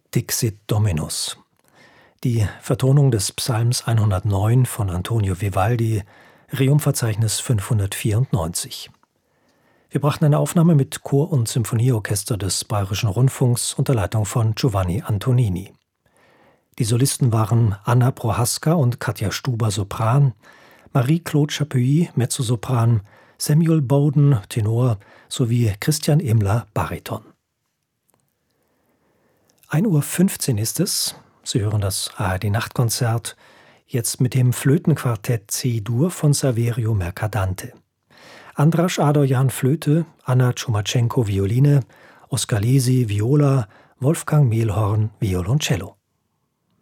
Dixit Dominus. Die Vertonung des Psalms 109 von Antonio Vivaldi, Rerum-Verzeichnis 594. Wir brachten eine Aufnahme mit Chor- und Symphonieorchester des Bayerischen Rundfunks unter Leitung von Giovanni Antonini. Die Solisten waren Anna Prohaska und Katja Stuber Sopran, Marie-Claude Chapuis Mezzosopran, Samuel Bowden Tenor sowie Christian Imler Bariton. 1:15 Uhr ist es. Sie hören das ARD-Nachtkonzert, jetzt mit dem Flötenquartett C-Dur von Saverio Mercadante. Andras Adoyan Flöte, Anna Tschumachenko Violine, Oskar Lesi Viola, Wolfgang Mehlhorn Violoncello.